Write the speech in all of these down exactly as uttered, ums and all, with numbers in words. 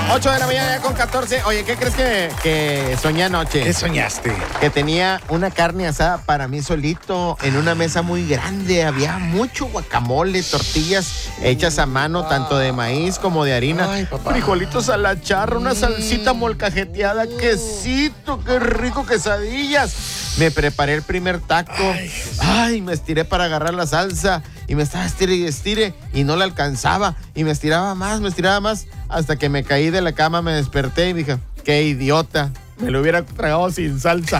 ocho de la mañana ya con catorce. Oye, ¿qué crees que, que soñé anoche? ¿Qué soñaste? Que tenía una carne asada para mí solito en una mesa muy grande. Había mucho guacamole, tortillas hechas a mano, tanto de maíz como de harina. Ay, papá. Frijolitos a la charra, una salsita molcajeteada, quesito, qué rico, quesadillas. Me preparé el primer taco. Ay, Ay, me estiré para agarrar la salsa y me estaba estire y estire y no la alcanzaba y me estiraba más, me estiraba más hasta que me caí de la cama, me desperté y dije, qué idiota, me lo hubiera tragado sin salsa.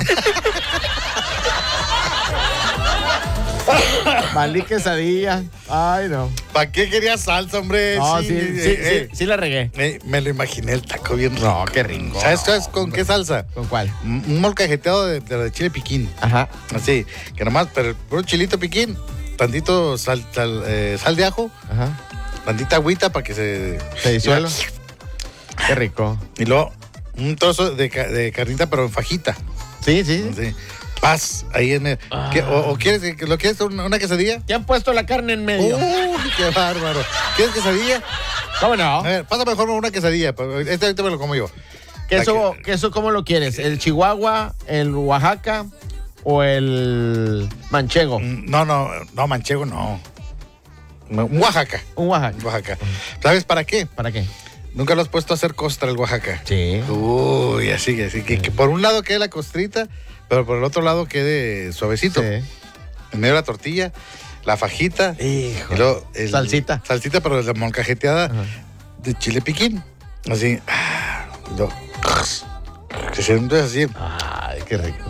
Valí quesadilla. Ay, no. ¿Para qué querías salsa, hombre? No, sí, sí, eh, sí, eh, sí, sí la regué. eh, me lo imaginé el taco bien rico. No, qué rico. ¿Sabes, ¿sabes con qué salsa? ¿Con cuál? Un un molcajeteado de, de, de chile piquín. Ajá. Así, que nomás, pero un chilito piquín, tantito sal, sal, eh, sal de ajo, Ajá. tantita agüita para que se... Se disuelva. Qué rico. Y luego un trozo de, ca- de carnita, pero en fajita. Sí, sí. Así. Paz, ahí en el... Ah. ¿Qué- o, o quieres, que- ¿lo quieres una, una quesadilla? ¿Te han puesto la carne en medio? ¡Uy, qué bárbaro! ¿Quieres quesadilla? ¿Cómo no? A ver, pasa mejor una quesadilla. Este ahorita me lo como yo. ¿Queso, La que- queso cómo lo quieres? ¿El Chihuahua, el Oaxaca o el manchego? Mm, No, no, no, manchego no. No, un Oaxaca. Un Oaxaca. Oaxaca. ¿Sabes para qué? ¿Para qué? Nunca lo has puesto a hacer costra el Oaxaca. Sí. Uy, así, así que, que por un lado quede la costrita, pero por el otro lado quede suavecito. Sí. En medio de la tortilla, la fajita. Hijo. Y luego el- Salsita. Salsita, pero de molcajeteada Ajá. de chile piquín. Así. ah, y luego, se siente así. Ay, qué rico.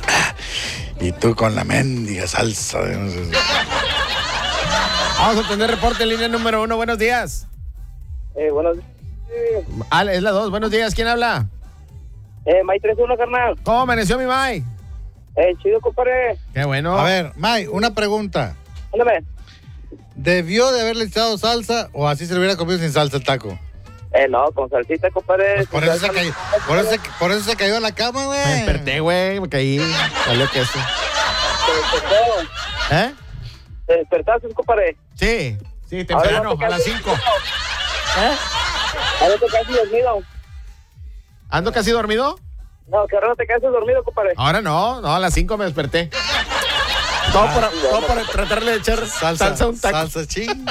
Y tú con la mendiga salsa. de no sé- Vamos a tener reporte en línea número uno. Buenos días. Eh, buenos días. Ah, es la dos. Buenos días. ¿Quién habla? Eh, May tres uno, carnal. ¿Cómo amaneció mi May? Eh, chido, compadre. Qué bueno. A ver, May, una pregunta. Ándame. ¿Debió de haberle echado salsa o así se le hubiera comido sin salsa el taco? Eh, no, con salsita, compadre. Pues por, Con eso se salsa- cayó, por, eso se, por eso se cayó a la cama, güey. Me desperté, güey. Me caí. Valió queso. Te despertó. ¿Eh? Te despertaste, compadre. Sí. Sí, Ahora temprano, no te a las quedas cinco. ¿Eh? Ahora te quedaste dormido. ¿Ando casi dormido? No, que ahora no te quedaste dormido, compadre. Ahora no. No, a las cinco me desperté. Todo, por, todo por tratarle de echar salsa, Salsa, a un taco. salsa, ching.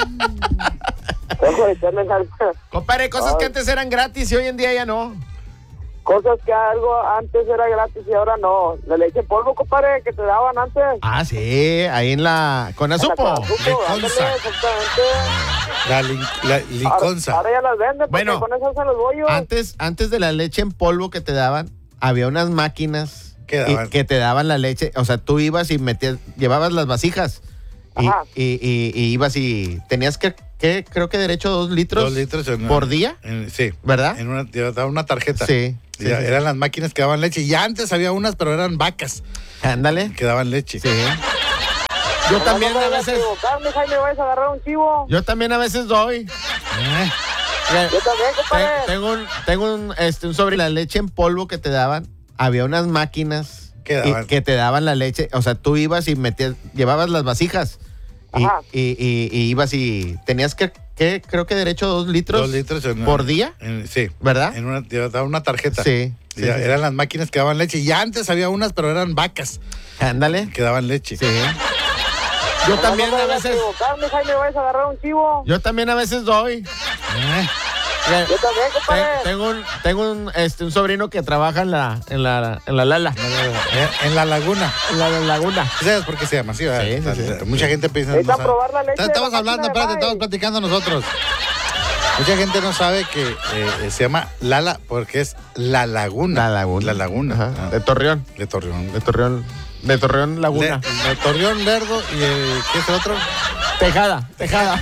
Ojo de echarle salsa. Compadre, cosas Ay. que antes eran gratis y hoy en día ya no. Cosas que algo antes era gratis y ahora no. La leche en polvo, compadre, que te daban antes. Ah, sí, ahí en la... Con azupo. En la Conazupo, ándale, Liconza. exactamente. La, lin- la Ahora, liconza. ahora ya las venden porque Bueno, con eso hacen los bollos. Antes, antes de la leche en polvo que te daban, había unas máquinas ¿Qué y- daban? que te daban la leche. O sea, tú ibas y metías, llevabas las vasijas y, Ajá. y- y- y ibas y tenías que, que, creo que derecho a dos litros, Dos litros en- por día, en- sí. ¿verdad? En una, te daban una tarjeta. Sí, Y sí, ya sí. eran las máquinas que daban leche. Y antes había unas, pero eran vacas Ándale. que daban leche. Sí. Yo No, también no me a vayas veces, equivocar, mi Jaime, vayas a agarrar un chivo. yo también a veces doy. Eh, Yo también, compadre. Te- Tengo un, tengo un, este, un sobre la leche en polvo que te daban. Había unas máquinas ¿Qué y- daban? que te daban la leche. O sea, tú ibas y metías, llevabas las vasijas y, Ajá. y- y- y ibas y tenías que, que, creo que derecho a dos litros, Dos litros en- por día, en- sí. ¿verdad? En una, te daban una tarjeta. Sí. Y sí, ya sí. eran las máquinas que daban leche. Y antes había unas, pero eran vacas Ándale. que daban leche. Sí. Yo No, también no me a vayas veces, equivocar, mi Jaime, vayas a agarrar un chivo. yo también a veces doy. Eh, Yo también, compadre. Te- Tengo un, tengo un, este, un sobrino que trabaja en la, en la, en la Lala, eh, en la laguna. en la, laguna. ¿Sabes por qué se llama así? ¿verdad? Sí, sí, O sea, sí. Mucha gente piensa. Necesitan sabe. probar la leche de Estamos la hablando, máquina de espérate, May. estamos platicando nosotros. Mucha gente no sabe que eh, se llama Lala porque es la laguna. La Laguna. La laguna. Ajá, Ah, de Torreón. de Torreón. De Torreón. De Torreón Laguna. Le- de Torreón Lerdo y el, ¿qué es el otro? Tejada, Tejada.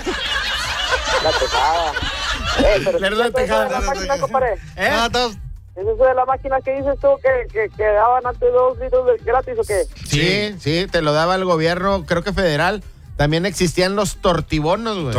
La tejada. Eh, pero Lerdo de ¿sí es eso Tejada. de la máquina, compadre? ¿Eh? Ah, todos- ¿Es eso de la máquina que dices tú que, que, que daban antes dos litros de gratis o qué? Sí, sí, te lo daba el gobierno, creo que federal. También existían los tortibonos, güey.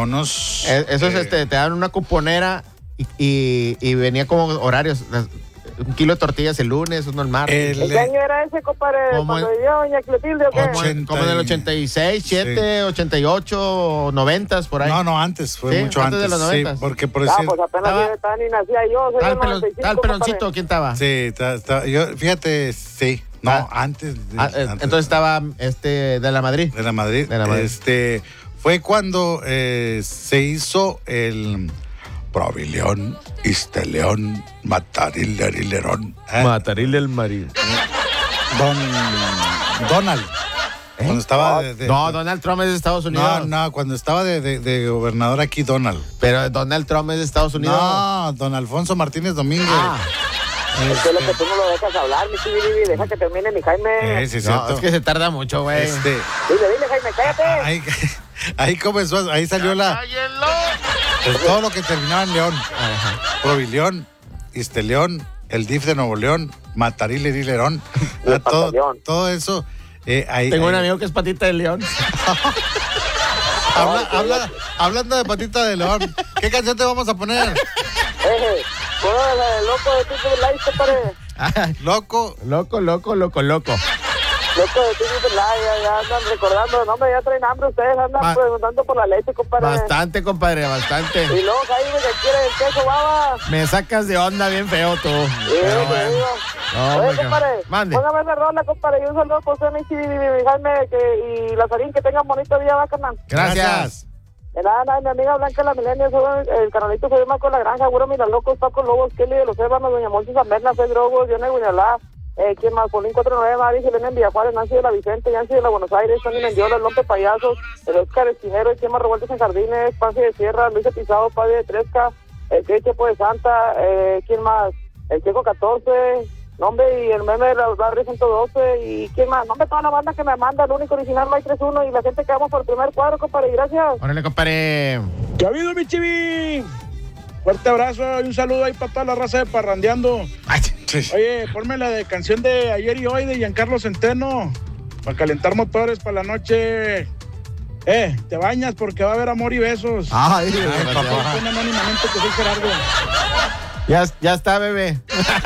Tortibonos. Eh, Esos eh, este, te daban una cuponera y, y- y venía como horarios. Las- un kilo de tortillas el lunes, uno el martes. El- ¿En qué año era ese, compadre? ¿Cómo ¿Cuando es? vivió doña Clotilde o qué? Ocho. Como, en- como en el ochenta y seis, siete, ochenta y ocho, noventa, por ahí. No, no, antes, fue Sí, mucho antes antes. de los sí, noventas. porque por Ah, decir... pues apenas Estaba- yo estaba ni nacía yo, soy ¿Tal del pelon- noventa y cinco, tal peloncito? compadre. ¿Quién estaba? Sí, ta- ta- yo, fíjate, sí. No, Ah. antes, de, Ah, eh, antes entonces estaba este de la Madrid. de la Madrid. de la Madrid. Este, fue cuando eh, se hizo el Provilión, Isteleón, Mataril, Arilerón. ¿eh? Mataril del Madrid. Don Donald. Cuando estaba de, de- No, Donald Trump es de Estados no, Unidos. no, cuando estaba de, de- de gobernador aquí, Donald. Pero Donald Trump es de Estados Unidos. No, don Alfonso Martínez Domínguez. Ah, Es que lo que Este, tú no lo dejas hablar, mi chibi, deja que termine mi Jaime. eh, sí, no, cierto. es que se tarda mucho, güey. Este, Dile, dile, Jaime, cállate. ahí, ahí comenzó, ahí salió la, pues, todo lo que terminaba en León. Ajá. Provilión, Isteleón, el D I F de Nuevo León, Mataril, Lerón, Y el todo, Pantaleón. todo eso. eh, ahí, Tengo un ahí- amigo que es patita de león. habla- habla- hablando de Patita de León, ¿qué canción te vamos a poner? Eh, ¿puedo la de loco de Tito Light, compadre? Loco. Loco, loco, loco, loco. Loco de Tito Light, ya, ya andan recordando. No, hombre, ya traen hambre ustedes, andan Va- preguntando por la leche, compadre. Bastante, compadre, bastante. Y luego Jaime que quiere el queso, baba. Me sacas de onda bien feo tú. Sí, Pero te bueno. digo. No, Oye, oiga. compadre, Mande. póngame la rola, compadre, y un saludo por usted, mi chibi, mi Jaime, que, y Lazarín, que tengan bonito día, bacana. Gracias. De nada, nada, mi amiga Blanca la Milenia, soy el canalito soy Marco La Granja, Güero Mira Locos, Paco Lobos, Kelly de los Ébanos, Doña Monchi Zamerna, Fed Drogos, Dione Guñalá, eh, ¿quién más? Polín cuatro nueve, Mari, Selena en Villajuárez, Nancy de la Vicente, Yancy de la Buenos Aires, Tony Mendiola, Lompe Payasos, el Oscar Esquinero, el Chema Revueltos en Jardines, Pase de Sierra, Luis Pisado, Padre de Tresca, el que Chepo de Santa, eh, ¿quién más? El Checo catorce, nombre y el meme de los barrios ciento doce, y ¿quién más? Nombre, toda la banda que me manda, el único original, Mike tres uno, y la gente que vamos por el primer cuadro, compadre, gracias. Órale, compadre. ¿Qué ha habido, mi chivi? Fuerte abrazo y un saludo ahí para toda la raza de Parrandeando. Ay, Sí. Oye, ponme la de canción de ayer y hoy de Giancarlo Centeno. Para calentar motores para la noche. Eh, te bañas porque va a haber amor y besos. Ay, Ay, papá. Pon anónimamente que soy Gerardo. Ya, ya está, bebé.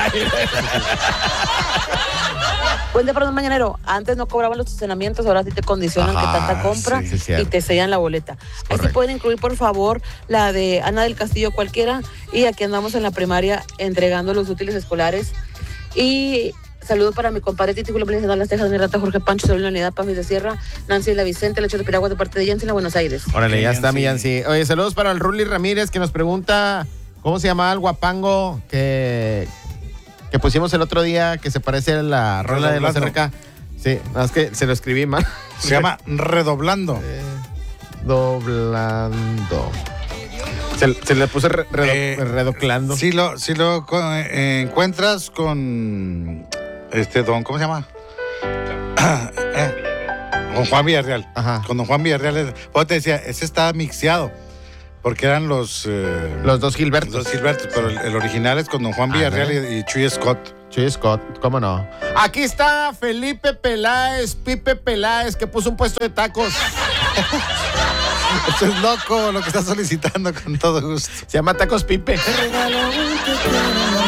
Buen día, perdón, mañanero. Antes no cobraban los estacionamientos, ahora sí te condicionan Ajá, que tanta compra sí, sí, es cierto. y te sellan la boleta. Ahí sí Correcto. pueden incluir, por favor, la de Ana del Castillo cualquiera. Y aquí andamos en la primaria entregando los útiles escolares. Y saludo para mi compadre Titi Julio Pérez de Las Tejas, mi rata Jorge Pancho, Sobrino Unidad, Pafis de Sierra, Nancy de la Vicente, Lecho de Piragua de parte de Yancy en la Buenos Aires. Órale, Ok, ya está, mi Yancy. Yancy. Oye, saludos para el Ruli Ramírez que nos pregunta cómo se llamaba el guapango que, que pusimos el otro día que se parece a la rola de los R K. Sí, nada más que se lo escribí mal. Se llama Redoblando. Eh, doblando. Se, se le puse re- redo- Eh, redoclando. Si lo, si lo co- eh, encuentras con este don, ¿cómo se llama? Eh, con Juan Villarreal. Ajá. Con don Juan Villarreal. es- Pues te decía, ese estaba mixeado. Porque eran los, eh, Los dos Gilbertos. los Gilbertos, pero el, el original es con don Juan Ah, Villarreal ¿eh? y, y Chuy Scott. Chuy Scott, ¿cómo no? Aquí está Felipe Peláez, Pipe Peláez, que puso un puesto de tacos. Esto es loco lo que está solicitando con todo gusto. Se llama Tacos Pipe. Te regalo un te quiero